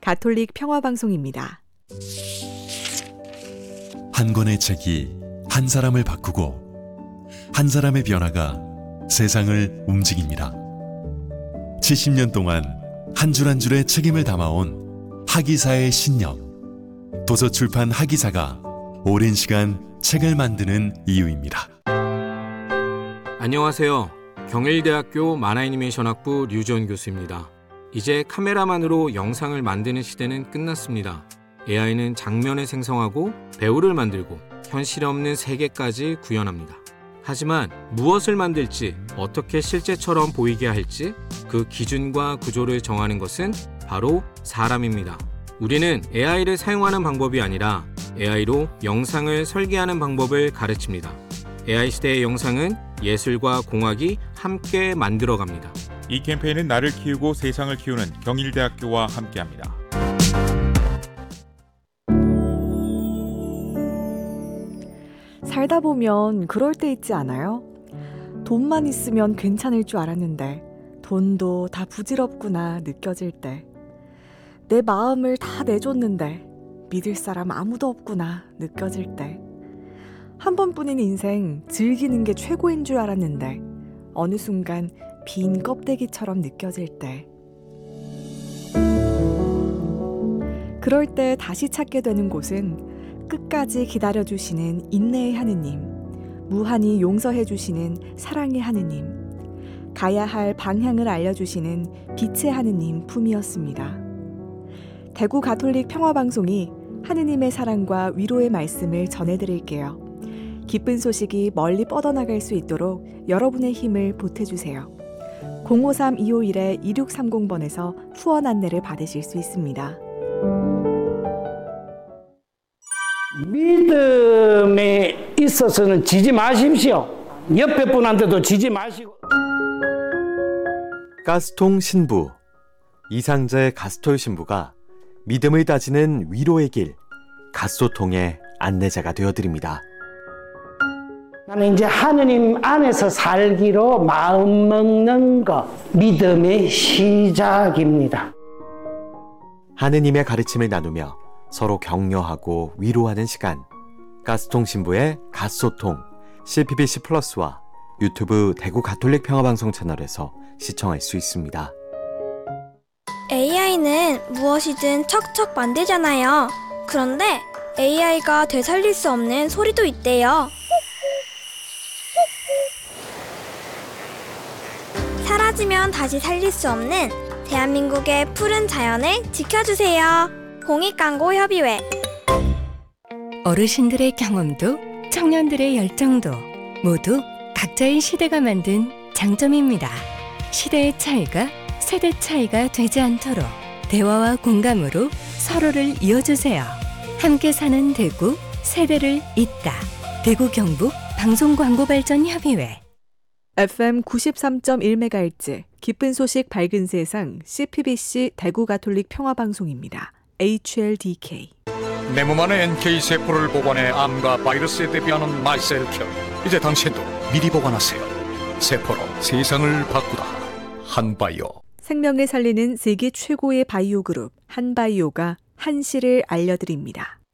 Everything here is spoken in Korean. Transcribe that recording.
가톨릭 평화방송입니다. 한 권의 책이 한 사람을 바꾸고 한 사람의 변화가 세상을 움직입니다. 70년 동안 한 줄 한 줄의 책임을 담아온 하기사의 신념. 도서출판 하기사가 오랜 시간 책을 만드는 이유입니다. 안녕하세요. 경일대학교 만화애니메이션학부 류지원 교수입니다. 이제 카메라만으로 영상을 만드는 시대는 끝났습니다. AI는 장면을 생성하고 배우를 만들고 현실 없는 세계까지 구현합니다. 하지만 무엇을 만들지, 어떻게 실제처럼 보이게 할지 그 기준과 구조를 정하는 것은 바로 사람입니다. 우리는 AI를 사용하는 방법이 아니라 AI로 영상을 설계하는 방법을 가르칩니다. AI 시대의 영상은 예술과 공학이 함께 만들어갑니다. 이 캠페인은 나를 키우고 세상을 키우는 경일대학교와 함께합니다. 살다 보면 그럴 때 있지 않아요? 돈만 있으면 괜찮을 줄 알았는데 돈도 다 부질없구나 느껴질 때, 내 마음을 다 내줬는데 믿을 사람 아무도 없구나 느껴질 때, 한 번뿐인 인생 즐기는 게 최고인 줄 알았는데 어느 순간 빈 껍데기처럼 느껴질 때, 그럴 때 다시 찾게 되는 곳은 끝까지 기다려주시는 인내의 하느님, 무한히 용서해주시는 사랑의 하느님, 가야 할 방향을 알려주시는 빛의 하느님 품이었습니다. 대구 가톨릭 평화방송이 하느님의 사랑과 위로의 말씀을 전해드릴게요. 기쁜 소식이 멀리 뻗어나갈 수 있도록 여러분의 힘을 보태주세요. 053-251-2630번에서 후원 안내를 받으실 수 있습니다. 믿음에 있어서는 지지 마십시오. 옆에 분한테도 지지 마시고. 가스통 신부, 이상자의 가스톨 신부가 믿음을 다지는 위로의 길, 가소통의 안내자가 되어드립니다. 나는 이제 하느님 안에서 살기로 마음 먹는 것, 믿음의 시작입니다. 하느님의 가르침을 나누며 서로 격려하고 위로하는 시간, 가스통 신부의 가소통, CPBC 플러스와 유튜브 대구 가톨릭 평화방송 채널에서 시청할 수 있습니다. AI는 무엇이든 척척 만들잖아요. 그런데 AI가 되살릴 수 없는 소리도 있대요. 사라지면 다시 살릴 수 없는 대한민국의 푸른 자연을 지켜주세요. 공익광고협의회. 어르신들의 경험도 청년들의 열정도 모두 각자의 시대가 만든 장점입니다. 시대의 차이가 세대 차이가 되지 않도록 대화와 공감으로 서로를 이어주세요. 함께 사는 대구, 세대를 잇다. 대구 경북 방송광고발전협의회. FM 93.1MHz 기쁜 소식 밝은 세상 CPBC 대구 가톨릭 평화방송입니다. HLDK. 내 몸 안에 NK세포를 보관해 암과 바이러스에 대비하는 마이셀큐. 이제 당신도 미리 보관하세요. 세포로 세상을 바꾸다. 한바이오. 생명을 살리는 세계 최고의 바이오 그룹 한바이오가 한시를 알려드립니다.